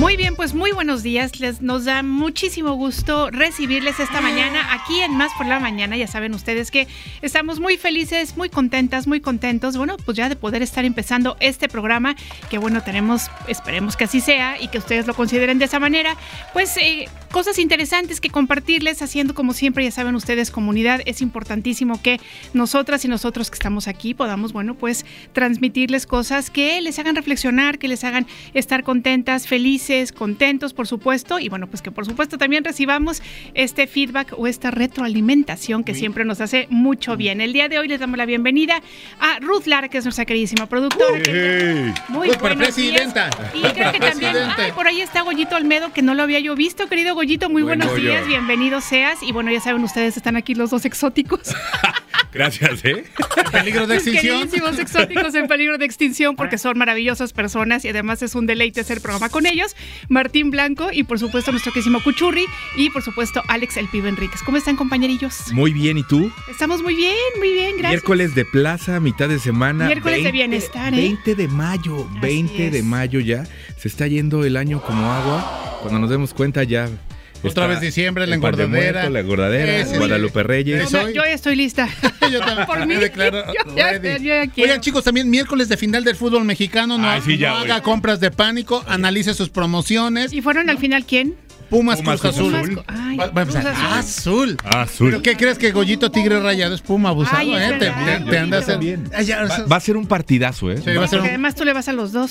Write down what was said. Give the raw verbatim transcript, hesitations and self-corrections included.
Muy bien, pues muy buenos días. Les nos da muchísimo gusto recibirles esta mañana aquí en Más por la Mañana. Ya saben ustedes que estamos muy felices, muy contentas, muy contentos. Bueno, pues ya de poder estar empezando este programa, que bueno, tenemos, esperemos que así sea y que ustedes lo consideren de esa manera. Pues eh, cosas interesantes que compartirles, haciendo como siempre, ya saben ustedes, comunidad. Es importantísimo que nosotras y nosotros que estamos aquí podamos, bueno, pues transmitirles cosas que les hagan reflexionar, que les hagan estar contentas, felices, contentos, por supuesto, y bueno, pues que por supuesto también recibamos este feedback o esta retroalimentación que siempre nos hace mucho bien. El día de hoy les damos la bienvenida a Ruth Lara, que es nuestra queridísima productora. Hey. Muy buenos días. Y creo que también, ay, por ahí está Goyito Olmedo, que no lo había yo visto, querido Goyito, muy Buen buenos Goyo. días, bienvenido seas, y bueno, ya saben ustedes, están aquí los dos exóticos. Gracias, ¿eh? En peligro de Los extinción. queridísimos exóticos en peligro de extinción, porque son maravillosas personas y además es un deleite hacer programa con ellos. Martín Blanco y por supuesto nuestro queridísimo Cuchurri y por supuesto Alex el Pibe Enríquez. ¿Cómo están, compañerillos? Muy bien, ¿y tú? Estamos muy bien, muy bien, gracias. Miércoles de plaza, mitad de semana. Miércoles de bienestar, ¿eh? veinte de mayo, Así veinte es. de mayo ya. Se está yendo el año como agua. Cuando nos demos cuenta ya. Otra está vez diciembre, la el Pan de engordadera. Muertos, la engordadera, Ese- Guadalupe Reyes. Eso- Yo, yo ya estoy lista. Yo también Por mí, me declaro yo ya- ready. yo ya quiero. Oigan, chicos, también miércoles de final del fútbol mexicano. No, Ay, sí, ya, no güey. haga compras de pánico, analice sus promociones. ¿Y fueron al final quién? Pumas, Pumas, Cruz Azul. Cruz Azul. Ay, Va- va a empezar. Cruz Ah, Azul. azul. Azul. ¿Pero qué crees que Goyito Tigre Rayado es Puma abusado? Ay, es eh? Te, verdad, te- te andas Goyito. en- Ay, ya, Va, va a ser un partidazo, ¿eh? Sí, va a ser Porque un- además tú le vas a los dos.